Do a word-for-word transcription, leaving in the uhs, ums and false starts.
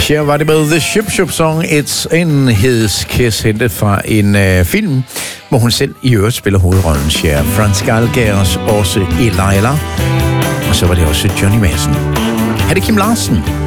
Her var det med The Ship Shop Song, It's in His Kiss, hentet fra en øh, film, hvor hun selv i øvrigt spiller hovedrollen, Cher. Franz Gallagher, også Elila. Og så var det også Johnny Madsen. Her er det Kim Larsen.